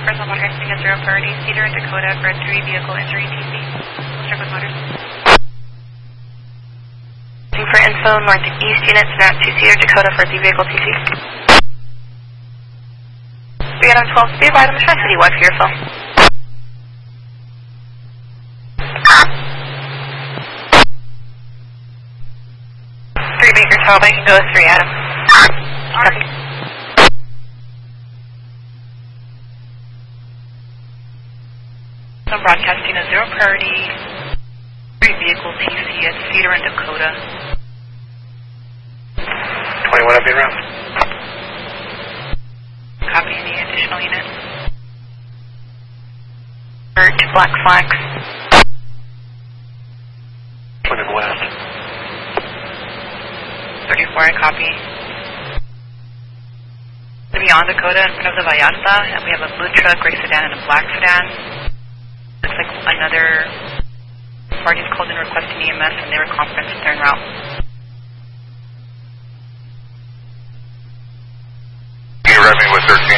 First level transmitting at 0 priority, Cedar and Dakota for a 3-vehicle injury TC. We'll check with motors. Looking for info, northeast units, map 2 Cedar, Dakota for a 3-vehicle TC. 3 Adam 12, be advised on the Tri-City wide for your phone. 3 Baker Tower, I can go with 3 Adam. Copy. I'm broadcasting a 0 priority 3-vehicle TC at Cedar and Dakota. 21 up in round. Copy any additional units. 2 black flags. Twin and west. 34, I copy. Beyond Dakota in front of the Vallarta, and we have a blue truck, gray sedan, and a black sedan. Looks like another party's called in requesting EMS, and they were conferenced they're en route. You're arriving with 13.